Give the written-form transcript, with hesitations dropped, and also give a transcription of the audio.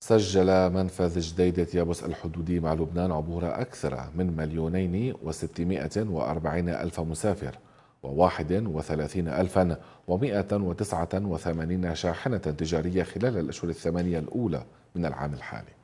سجل منفذ جديدة يابس الحدودي مع لبنان عبور أكثر من 2,640,000 مسافر و31,189 شاحنة تجارية خلال الأشهر الثمانية الأولى من العام الحالي.